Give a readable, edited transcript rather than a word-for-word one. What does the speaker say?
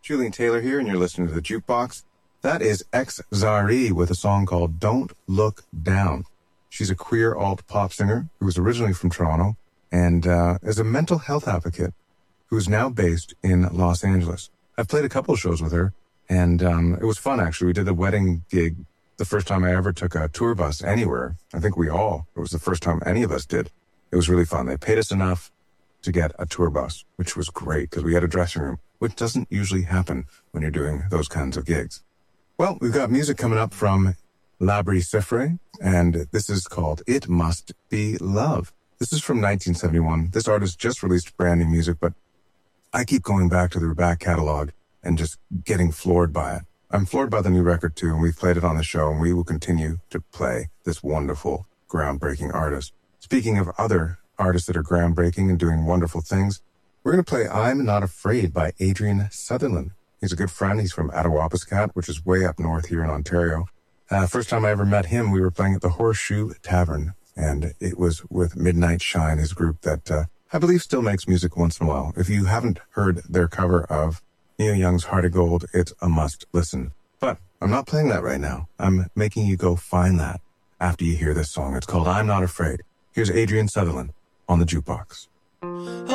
Julian Taylor here, and you're listening to The Jukebox. That is X-Zari with a song called Don't Look Down. She's a queer alt-pop singer who was originally from Toronto and is a mental health advocate who is now based in Los Angeles. I've played a couple of shows with her, and it was fun, actually. We did a wedding gig the first time I ever took a tour bus anywhere. I think it was the first time any of us did. It was really fun. They paid us enough to get a tour bus, which was great because we had a dressing room, which doesn't usually happen when you're doing those kinds of gigs. Well, we've got music coming up from Labri Cifre, and this is called It Must Be Love. This is from 1971. This artist just released brand new music, but I keep going back to their back catalog and just getting floored by it. I'm floored by the new record too, and we've played it on the show, and we will continue to play this wonderful, groundbreaking artist. Speaking of other artists that are groundbreaking and doing wonderful things, we're going to play I'm Not Afraid by Adrian Sutherland. He's a good friend. He's from Attawapiskat, which is way up north here in Ontario. First time I ever met him, we were playing at the Horseshoe Tavern, and it was with Midnight Shine, his group that I believe still makes music once in a while. If you haven't heard their cover of Neil Young's Heart of Gold, it's a must listen. But I'm not playing that right now. I'm making you go find that after you hear this song. It's called I'm Not Afraid. Here's Adrian Sutherland on the Jukebox.